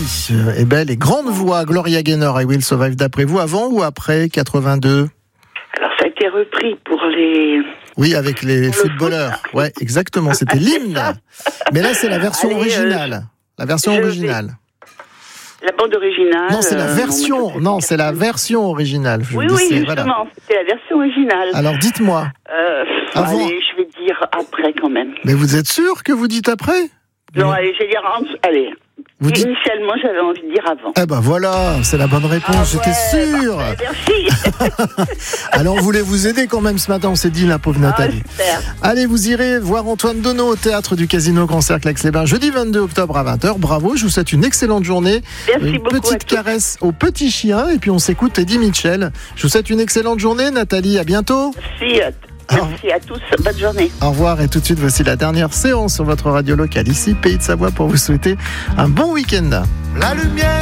jolie et belle et grande voix, Gloria Gaynor, I Will Survive, d'après vous, avant ou après 82? Alors, ça a été repris pour les... Oui, avec les footballeurs. Ouais, exactement, c'était l'hymne. Mais là, c'est la version originale. La version originale. La bande originale. Non, c'est la version. Non, c'est la version originale. Oui, justement, voilà. C'était la version originale. Alors, dites-moi. Avant... Allez, je vais dire après quand même. Mais vous êtes sûr que vous dites après? Non, allez, je vais dire... Allez. Initialement, j'avais envie de dire avant. Eh ben voilà, c'est la bonne réponse, j'étais sûr. Merci. Alors, on voulait vous aider quand même ce matin, on s'est dit, la pauvre Nathalie. Allez, vous irez voir Antoine Donneau au théâtre du Casino Grand Cercle Aix-les-Bains, jeudi 22 octobre à 20h. Bravo, je vous souhaite une excellente journée. Merci une beaucoup. Petite caresse au petit chien, et puis on s'écoute Eddie Mitchell. Je vous souhaite une excellente journée, Nathalie, à bientôt. Merci à tous, bonne journée. Au revoir, et tout de suite, voici la dernière séance sur votre radio locale, ici, Pays de Savoie, pour vous souhaiter un bon week-end. La lumière